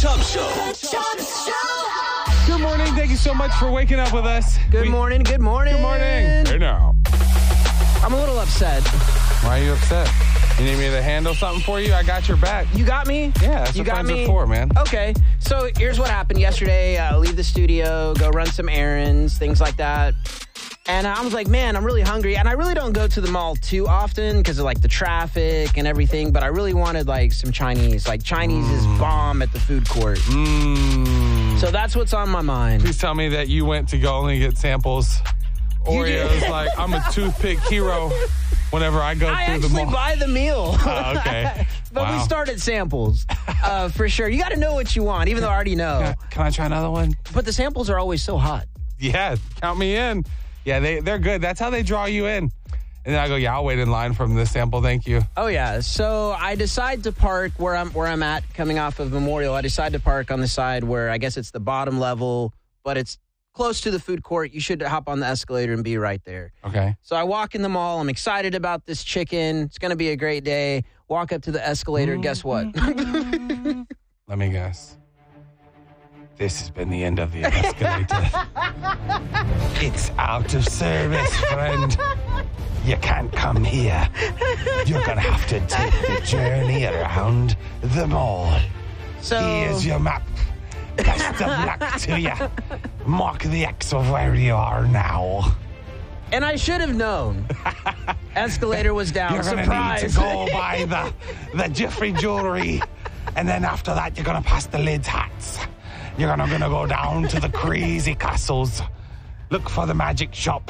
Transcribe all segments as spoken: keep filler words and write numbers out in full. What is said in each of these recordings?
Chubb Show. The Chubb Show. Good morning. Thank you so much for waking up with us. Good We- morning. Good morning. Good morning. Hey now. I'm a little upset. Why are you upset? You need me to handle something for you? I got your back. You got me? Yeah, that's you what got friends me? are for, man. Okay. So here's what happened yesterday. Uh, leave the studio, go run some errands, things like that. And I was like, man, I'm really hungry. And I really don't go to the mall too often because of like the traffic and everything. But I really wanted like some Chinese. Like Chinese mm. is bomb at the food court. Mm. So that's what's on my mind. Please tell me that you went to go only get samples. Oreos, like I'm a toothpick hero whenever I go I through the actually mall. buy the meal. Oh, okay. But Wow. we start at samples uh, for sure. You got to know what you want, even though I already know. Can I, can I try another one? But the samples are always so hot. Yeah, count me in. Yeah, they, they're good. That's how they draw you in. And then I go, yeah, I'll wait in line from this sample. Thank you. Oh, yeah. So I decide to park where I'm where I'm at coming off of Memorial. I decide to park on the side where I guess it's the bottom level, but it's close to the food court. You should hop on the escalator and be right there. Okay. So I walk in the mall. I'm excited about this chicken. It's going to be a great day. Walk up to the escalator. Mm-hmm. Guess what? Let me guess. This has been the end of the escalator. It's out of service, friend. You can't come here. You're going to have to take the journey around the mall. So Here's your map. Best of luck to you. Mark the X of where you are now. And I should have known. Escalator was down. You're going to Surprise. need to go by the, the Jeffrey Jewelry. And then after that, you're going to pass the Lids Hats. You're going to go down to the Crazy Castles. Look for the magic shop.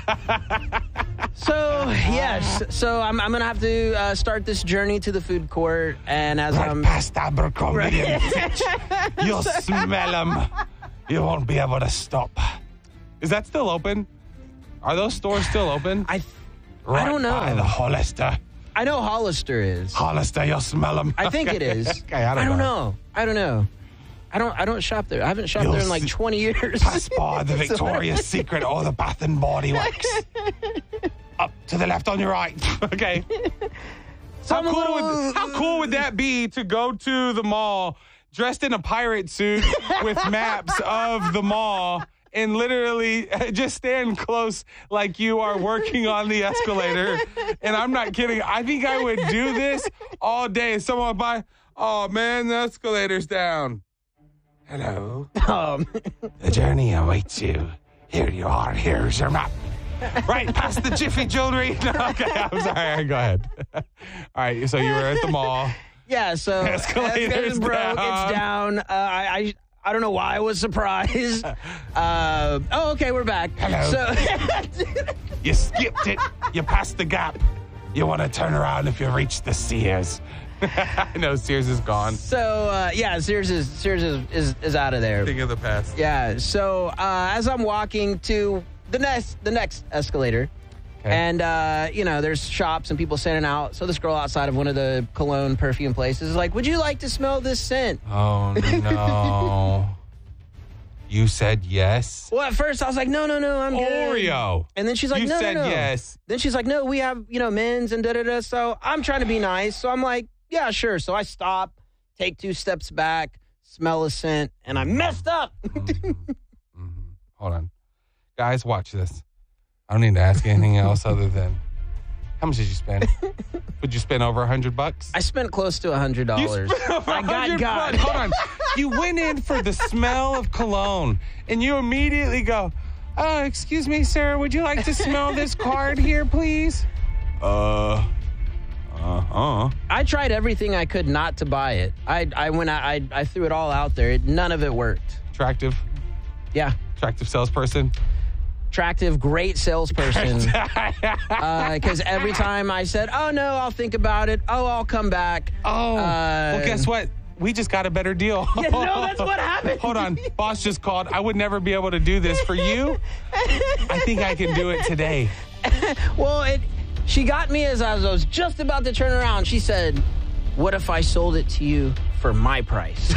So, yes. So, I'm, I'm going to have to uh, start this journey to the food court. And as Right I'm... past Abercrombie and Fitch. You'll smell them. You won't be able to stop. Is that still open? Are those stores still open? I, right I don't know. by the Hollister. I know Hollister is. Hollister, you'll smell them. I think it is. Okay, I don't, I don't know. know. I don't know. I don't I don't shop there. I haven't shopped You'll there in like see- twenty years. Pass by the Victoria's Secret or the Bath and Body Works. Up to the left on your right. Okay. So How I'm a cool, little- would, how cool would that be to go to the mall dressed in a pirate suit with maps of the mall and literally just stand close like you are working on the escalator? And I'm not kidding. I think I would do this all day. Someone by, oh man, the escalator's down. Hello. Um, The journey awaits you. Here you are. Here's your map. Right past the Jiffy Jewelry. No, okay, I'm sorry. Go ahead. All right, so you were at the mall. yeah, so Escalator's escalator's broke. down. It's down. Uh, I, I I don't know why I was surprised. Uh, oh, okay, we're back. Hello. So You skipped it. You passed the gap. You want to turn around if you reach the Sears. I know Sears is gone. So uh, yeah, Sears is Sears is, is, is out of there. Think of the past. Yeah. So uh, as I'm walking to the next the next escalator, Okay. and uh, you know, there's shops and people standing out. So this girl outside of one of the cologne perfume places is like, "Would you like to smell this scent?" Oh, no. You said yes? Well, at first I was like, "No, no, no, I'm good." Oreo. And then she's like, You "No, said no, no." yes. Then she's like, "No, we have you know men's and da da da." So I'm trying to be nice. So I'm like, "Yeah, sure." So I stop, take two steps back, smell a scent, and I messed up. Mm-hmm. Hold on. Guys, watch this. I don't need to ask anything else other than, how much did you spend? Would you spend over a hundred bucks? I spent close to a hundred dollars. I got God. Hold on. You went in for the smell of cologne, and you immediately go, "Oh, excuse me, sir. Would you like to smell this card here, please?" Uh, uh huh. I tried everything I could not to buy it. I I went out, I I threw it all out there. It, none of it worked. Attractive, Yeah. attractive salesperson. Attractive, great salesperson. Because uh, every time I said, "Oh no, I'll think about it. Oh, I'll come back." Oh, Uh, well, guess what? We just got a better deal. Yeah, no, that's what happened. Hold on. Boss just called. I would never be able to do this for you. I think I can do it today. Well, it. She got me as I was, I was just about to turn around. She said, "What if I sold it to you for my price?"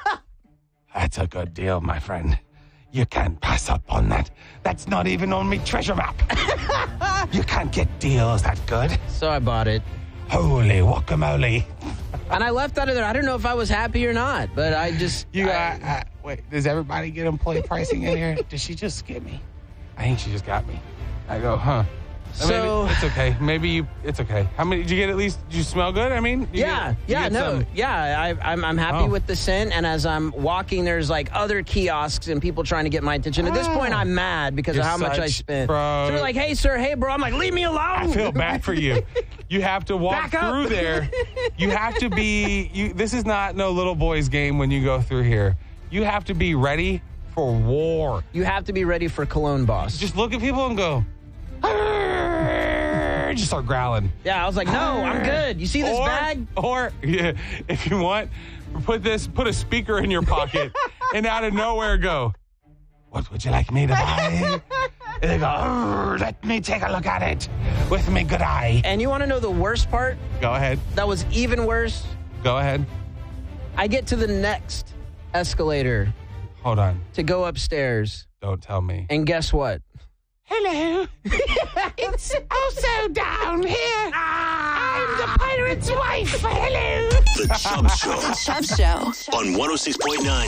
That's a good deal, my friend. You can't pass up on that. That's not even on me treasure map. You can't get deals that good. So I bought it. Holy guacamole. And I left out of there. I don't know if I was happy or not, but I just... You, I, uh, uh, wait, does everybody get employee pricing in here? Did she just skip me? I think she just got me. I go, huh? So Maybe, it's okay. Maybe you. It's okay. How many did you get? At least did you smell good? I mean, you yeah, get, you yeah, get no, some- yeah. I, I'm I'm happy Oh. with the scent, and as I'm walking, there's like other kiosks and people trying to get my attention. At this Oh. point, I'm mad because You're of how much I such- spent. bro. So they're like, "Hey, sir, hey, bro." I'm like, "Leave me alone." I feel bad for you. You have to walk Back up. through there. You have to be. You. This is not no little boy's game when you go through here. You have to be ready for war. You have to be ready for Cologne Boss. Just look at people and go. "Arr!" Just start growling. Yeah, I was like, "No, I'm good. You see this or, bag?" Or yeah, if you want, put this. Put a speaker in your pocket, and out of nowhere go. What would you like me to buy? And they go. "Arr, let me take a look at it with me good eye." And you want to know the worst part? Go ahead. That was even worse. Go ahead. I get to the next escalator Hold on. to go upstairs, Don't tell me. and guess what? Hello. It's also down here. I'm the pirate's wife. Hello. The Chubb Show The Chubb Show. on one oh six point nine